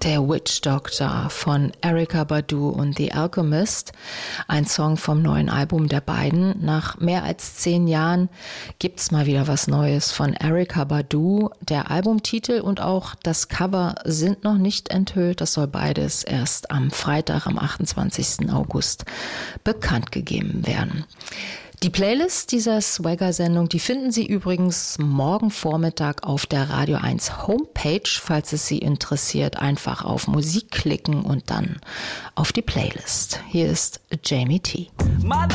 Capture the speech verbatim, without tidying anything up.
Der Witch Doctor von Erykah Badu und The Alchemist, ein Song vom neuen Album der beiden. Nach mehr als zehn Jahren gibt's mal wieder was Neues von Erykah Badu. Der Albumtitel und auch das Cover sind noch nicht enthüllt. Das soll beides erst am Freitag, am achtundzwanzigsten August bekannt gegeben werden. Die Playlist dieser Swagger-Sendung, die finden Sie übrigens morgen Vormittag auf der Radio eins Homepage. Falls es Sie interessiert, einfach auf Musik klicken und dann auf die Playlist. Hier ist Jamie T. Mother